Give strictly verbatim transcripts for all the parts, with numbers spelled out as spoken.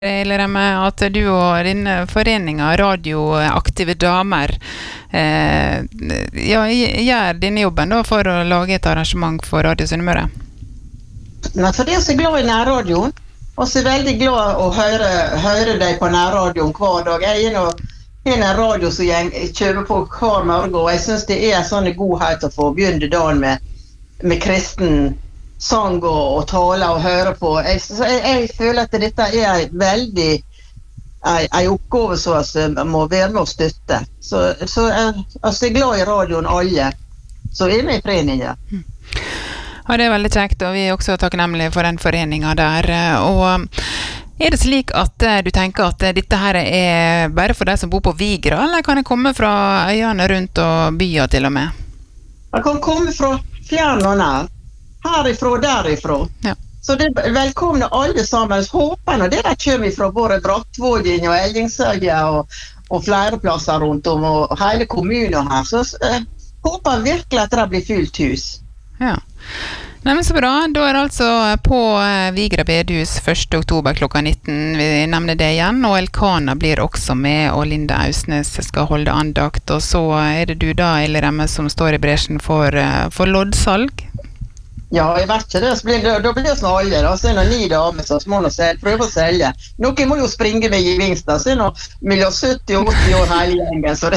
Eller med at du og din forening av radioaktive damer eh, ja, gjør denne jobben da, for å lage et arrangement for Radio Sunnmøre. Nei, for det er så glad i nærradioen, og så er veldig glad å høre, høre deg på nærradioen hver dag. Jeg er nå en radio som jeg kjører på hver morgen, og jeg synes det er en sånn godhet å få begynne dagen med, med kristen sang og, og tale og høre på. Jeg, så jeg, jeg føler at dette er en veldig en, en oppgave som jeg må være med å støtte. Så, så jeg, altså jeg er glad i radioen alle, så er jeg med i foreningen. Mm. Ja, det er veldig kjekt, og vi er også takknemlige for den foreningen der. Og er det slik at du tenker at dette her er bare for deg som bor på Vigra, eller kan det komme fra øyene rundt og byer til og med? Det kan komme fra fjern og nær. Herifra og derifra. Ja. Så det er velkomne alle sammen. Håper når det der kommer fra både Brattvågen og Ellingsøya og, og flere plasser rundt om, og hele kommunen her. Så eh, håper virkelig at det blir fullt hus. Ja. Nei, men så bra. Da er det altså på Vigra bedehus første oktober klokka nitten. Vi nevner det igjen, og Elkana blir også med, og Linda Ausnes skal holde andakt. Og så er det du da, Eliremme, som står i bresjen for, for loddsalg. Ja, jeg vet ikke det. Så blir det, da blir det sånn alle, da. Så er det ni damer som må prøve å selge. Noen må jo springe med gevinster, så er det mellom sytti og åtti år hele gjengen, så det,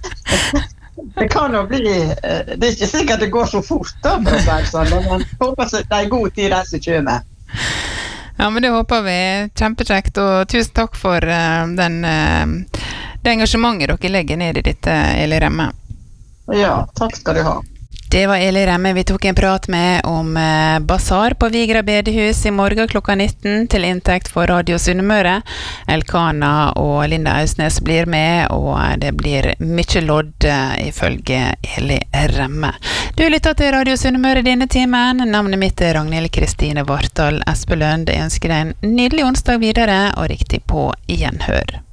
det kan jo bli, det er ikke sikkert det går så fort da, for å si sånn, men jeg håper det er god tid den som kommer. Ja, men det håper vi. Kjempekjekt, og tusen takk for uh, den, uh, det engasjementet dere legger ned i dette, Eliremme. Ja, takk skal du ha. Det var Eliremme vi tok en prat med om eh, basar på Vigra bedehus i morgen klokka nitten til inntekt for Radio Sunnmøre. Elkana og Linda Ausnes blir med, og det blir mye lodd eh, ifølge Eliremme. Du lytter til Radio Sunnmøre denne timen. Navnet mitt er Ragnhild Kristine Vartdal Espelund. Jeg ønsker deg en nydelig onsdag videre, og riktig på gjenhør.